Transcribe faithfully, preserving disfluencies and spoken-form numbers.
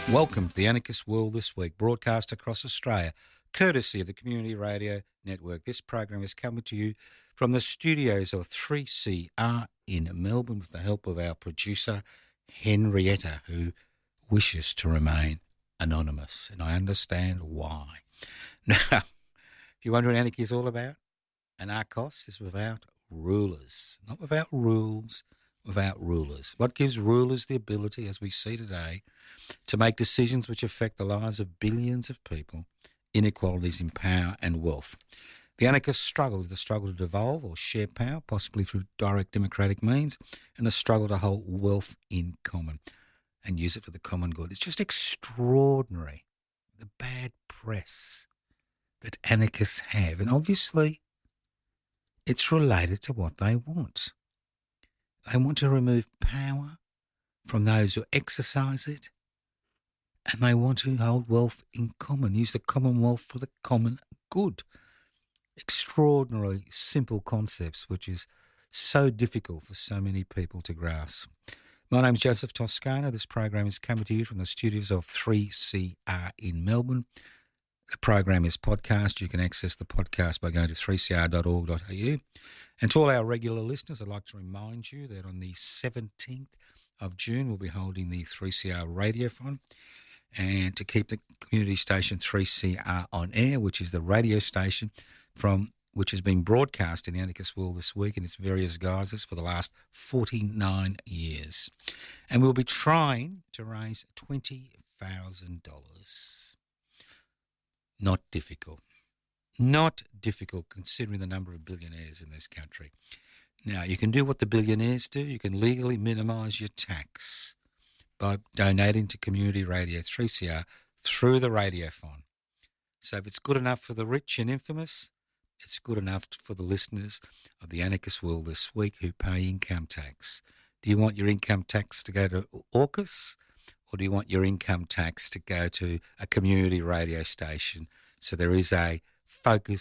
Welcome to the Anarchist World This Week, broadcast across Australia, courtesy of the Community Radio Network. This program is coming to you from the studios of three C R in Melbourne with the help of our producer, Henrietta, who wishes to remain anonymous, and I understand why. Now, if you wonder what anarchy is all about, anarchos is without rulers, not without rules, without rulers. What gives rulers the ability, as we see today, to make decisions which affect the lives of billions of people, inequalities in power and wealth. The anarchist struggle is the struggle to devolve or share power, possibly through direct democratic means, and the struggle to hold wealth in common and use it for the common good. It's just extraordinary, the bad press that anarchists have. And obviously, it's related to what they want. They want to remove power from those who exercise it, and they want to hold wealth in common, use the commonwealth for the common good. Extraordinarily simple concepts, which is so difficult for so many people to grasp. My name's Joseph Toscano. This program is coming to you from the studios of three C R in Melbourne. The program is podcast. You can access the podcast by going to three c r dot org dot a u. And to all our regular listeners, I'd like to remind you that on the seventeenth of June, we'll be holding the three C R Radiothon. And to keep the community station three C R on air, which is the radio station from which has been broadcast in the anarchist world this week in its various guises for the last forty-nine years. And we'll be trying to raise twenty thousand dollars. Not difficult. Not difficult considering the number of billionaires in this country. Now, you can do what the billionaires do. You can legally minimise your tax by donating to Community Radio three C R through the Radiothon. So if it's good enough for the rich and infamous, it's good enough for the listeners of the Anarchist World This Week who pay income tax. Do you want your income tax to go to AUKUS, or do you want your income tax to go to a community radio station? So there is a focus